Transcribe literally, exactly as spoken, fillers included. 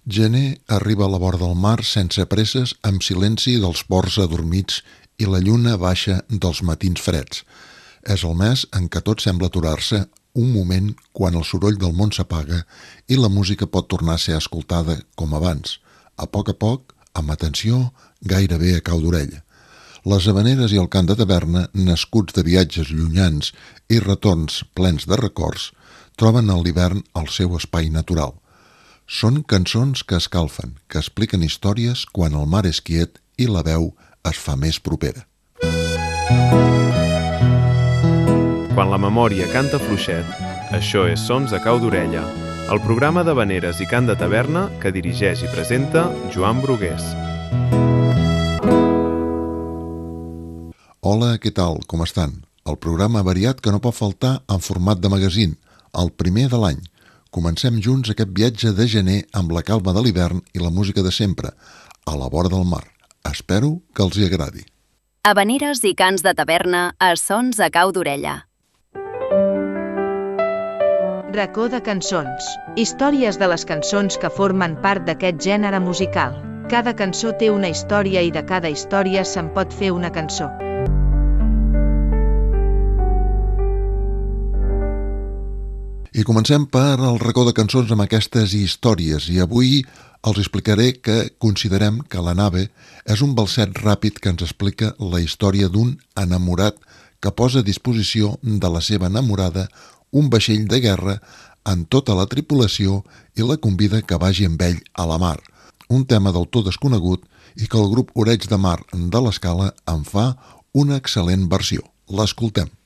Gener arriba a la vora del mar sense presses, amb silenci dels ports adormits i la lluna baixa dels matins freds. És el mes en què tot sembla aturar-se, un moment quan el soroll del món s'apaga i la música pot tornar a ser escoltada com abans, a poc a poc, amb atenció, gairebé a cau d'orella. Les havaneres i el cant de taverna, nascuts de viatges llunyans i retorns plens de records, troben en l'hivern el seu espai natural. Són cançons que escalfen, que expliquen històries quan el mar és quiet i la veu es fa més propera. Quan la memòria canta fluixet, això és Sons a cau d'orella, el programa d'havaneres i cant de taverna que dirigeix i presenta Joan Brugués. Hola, què tal? Com estan? El programa variat que no pot faltar en format de magazín, el primer de l'any. Comencem junts aquest viatge de gener amb la calma de l'hivern i la música de sempre, a la vora del mar. Espero que els hi agradi. Havaneres i cants de taverna a Sons a cau d'orella. Racó de cançons. Històries de les cançons que formen part d'aquest gènere musical. Cada cançó té una història i de cada història se'n pot fer una cançó. I comencem per el racó de cançons amb aquestes històries i avui els explicaré que considerem que la nave és un balset ràpid que ens explica la història d'un enamorat que posa a disposició de la seva enamorada un vaixell de guerra amb tota la tripulació i la convida que vagi amb ell a la mar. Un tema del tot desconegut i que el grup Oreig de Mar de l'Escala en fa una excel·lent versió. L'escoltem.